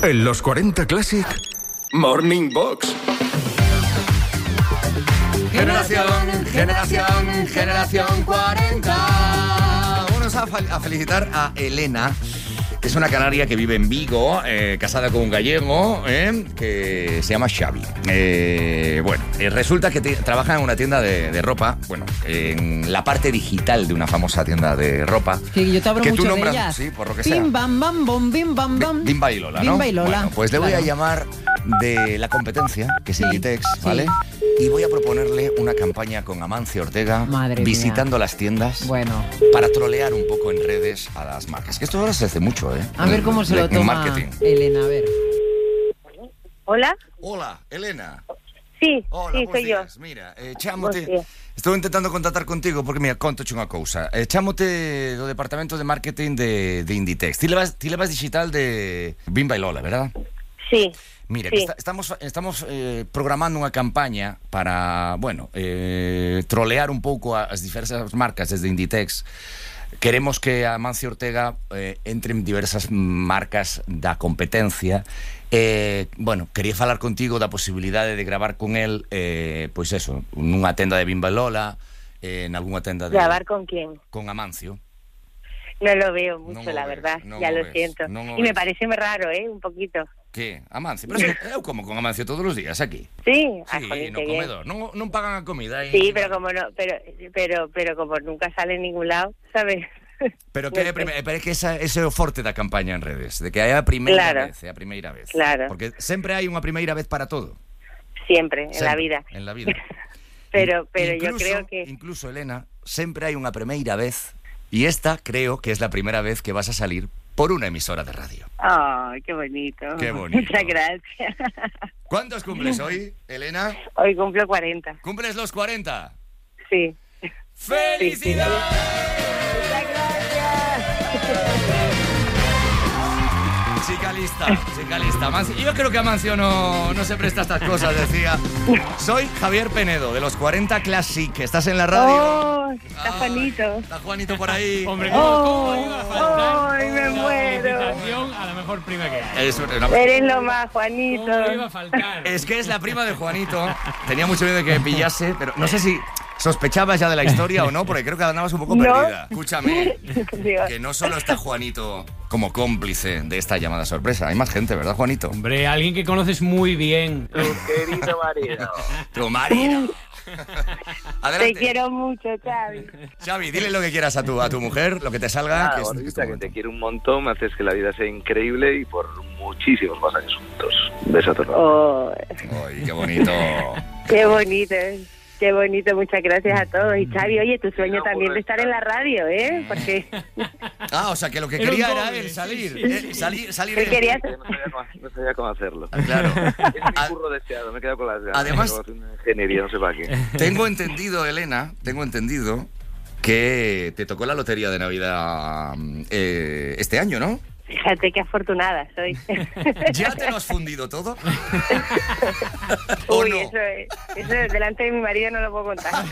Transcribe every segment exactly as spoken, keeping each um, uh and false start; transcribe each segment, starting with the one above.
En los cuarenta Classic, Morning Box. Generación, generación, generación cuarenta. Vamos a, a felicitar a Elena, que es una canaria que vive en Vigo, eh, casada con un gallego, eh, que se llama Xavi. Eh, bueno, eh, resulta que te, trabaja en una tienda de, de ropa, bueno, en la parte digital de una famosa tienda de ropa. Sí, yo te hablo que mucho tú nombras, de ellas. Sí, por lo que sea. Bim, bam, bam, bom, bim, bam, bam. Bimba y Lola, ¿no? Bimba y Lola. Bueno, pues le voy claro. a llamar de la competencia, que es Sí, Inditex, sí. ¿vale? Y voy a proponerle una campaña con Amancio Ortega, Madre visitando mía. las tiendas, Bueno, para trolear un poco en redes a las marcas. Que esto ahora se hace mucho, ¿eh? a ver cómo se lo En toma marketing. Elena, a ver. Hola, Hola, Elena. sí, Hola, sí, bons soy yo. días. Mira, eh, chámote... Bons días. Estou intentando contactar contigo porque, mira, contoche unha cousa. Eh, chámote do departamento de marketing de, de Inditex. Ti levas, ti levas digital de Bimba e Lola, verdad? Sí, Mira, Sí. que está- estamos, estamos eh, programando unha campaña para, bueno, eh, trolear un pouco as diversas marcas desde Inditex. Queremos que a Amancio Ortega eh, entre en diversas marcas da competencia. Eh, bueno, quería falar contigo da posibilidade de gravar con el, eh, pois eso, nunha tenda de Bimba e Lola, eh, en algunha tenda de... ¿grabar con quién? Con Amancio. No lo veo mucho, Non o la ves, verdad, non ya o lo ves, siento. non o Y me ves. parece muy raro, ¿eh? Un poquito. Que? Amancio? Pero es que eu como con Amancio todos os días aquí. Sí, ah, Sí, jolín, no qué bien. comedor. Non, non pagan a comida. aí. Sí, pero como no, pero, pero, pero como nunca sale en ningún lado, ¿sabes? Pero que é, No sé. prime- pero é que esa, ese é o forte da campaña en redes, de que é a primeira Claro. vez, é a primeira vez. Claro. Porque sempre hai unha primeira vez para todo. Siempre, en la Sempre, vida. En la vida. Pero, In- pero yo incluso- creo que... Incluso, Elena, sempre hai unha primeira vez, y esta creo que es la primera vez que vas a salir por una emisora de radio. ¡Ay, qué bonito! Qué bonito. Muchas gracias. ¿Cuántos cumples hoy, Elena? Hoy cumplo cuarenta. ¿Cumples los cuarenta? Sí. ¡Felicidades! Muchas gracias. Chica lista, chica lista. Amancio- yo creo que Amancio no, no se presta a estas cosas, decía. Soy Javier Penedo, de los cuarenta Classic. ¿Estás en la radio? ¡Oh! Está Ay, Juanito. Está Juanito por ahí. Hombre, ¿cómo, Oh, cómo iba a faltar ay, me la muero. felicitación a la mejor prima que hay? Es, una- Eres lo más, Juanito. ¿Cómo iba a faltar? es que es la prima de Juanito. Tenía mucho miedo de que me pillase, pero no sé si sospechabas ya de la historia o no, porque creo que andabas un poco No. perdida. Escúchame, Digo, que no solo está Juanito como cómplice de esta llamada sorpresa. Hay más gente, ¿verdad, Juanito? Hombre, alguien que conoces muy bien. Querido marido. Tu marido. te Adelante. quiero mucho, Xavi. Xavi, dile lo que quieras a tu, a tu mujer, lo que te salga. Nada, que es- bonita, que es tu que momento. te quiero un montón, me haces que la vida sea increíble y por muchísimos más años juntos. Un beso a todos. Oh, Ay, qué bonito. qué bonito, qué bonito. Muchas gracias a todos. Y Xavi, oye, tu sueño No, también por de estar en la radio, ¿eh? Porque Ah, o sea, que lo que Era un quería doble, era él sí, salir. sí, eh, sí. salir, salir te él. querías... Que No sabía, cómo, no sabía cómo hacerlo. Ah, claro. Es mi A- curro deseado, me he quedado con las ganas. Además- Como hacer una ingeniería, no sé para qué. Tengo entendido, Elena, tengo entendido que te tocó la lotería de Navidad eh, este año, ¿no? Fíjate qué afortunada soy. ¿Ya te lo has fundido todo? ¿O Uy, no? eso, es, eso es, delante de mi marido no lo puedo contar.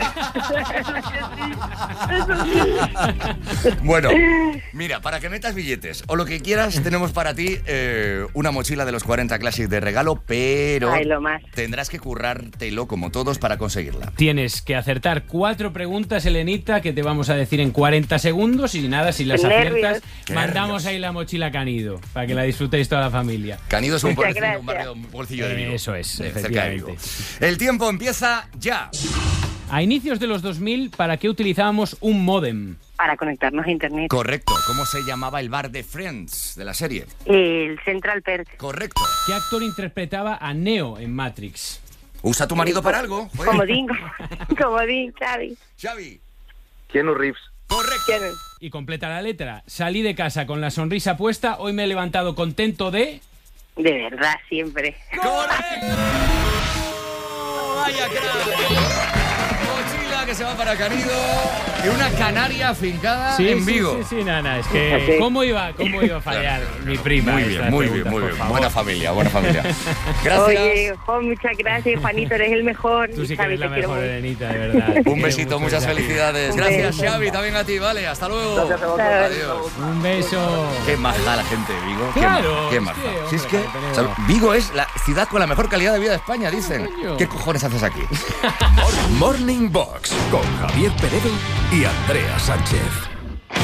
Bueno, mira, para que metas billetes o lo que quieras, tenemos para ti eh, una mochila de los cuarenta Classic de regalo, pero Ay, lo más. tendrás que currártelo como todos para conseguirla. Tienes que acertar cuatro preguntas, Elenita, que te vamos a decir en cuarenta segundos y nada, si las Qué aciertas, nervios. Qué mandamos nervios. ahí la mochila Canido, para que la disfrutéis toda la familia. Canido es un Muchas pueblecillo, un gracias. barrio, un pueblecillo de Vigo. Eso es, Eh, cerca de Vigo. efectivamente. El tiempo empieza ya. A inicios de los dos mil, ¿para qué utilizábamos un módem? Para conectarnos a internet. Correcto. ¿Cómo se llamaba el bar de Friends de la serie? El Central Perk. Correcto. ¿Qué actor interpretaba a Neo en Matrix? ¿Usa tu marido para algo? Joder. Comodín, comodín, Xavi. Xavi. Keanu Reeves. Correcto. ¿Quién es? Y completa la letra. Salí de casa con la sonrisa puesta, hoy me he levantado contento de... De verdad, siempre. ¡Correcto! ¡Vaya crack! Mochila que se va para Canido y una canaria afincada Sí, en sí, Vigo. sí, sí, Nana, es que Así. ¿cómo iba, cómo iba a fallar mi prima? Muy estas bien, muy bien, preguntas, muy por bien. favor? Buena familia, buena familia. Gracias. Oye, jo, muchas gracias, Juanito, eres el mejor. Tú sí que Xavi, eres la te quiero mejor, mucho. Elenita, de verdad. Te Un quiero besito, mucho, muchas Xavi. felicidades. Un Gracias, beso. Xavi, también a ti, vale, hasta luego. Gracias a vosotros. Adiós. Un beso. Qué maja la gente de Vigo. Qué Claro, maja, qué es maja. que, Si es que hombre, Penedo. ¿sabes? Vigo es la ciudad con la mejor calidad de vida de España, dicen. coño. ¿Qué cojones haces aquí? Morning Box con Javier Penedo y Andrea Sánchez.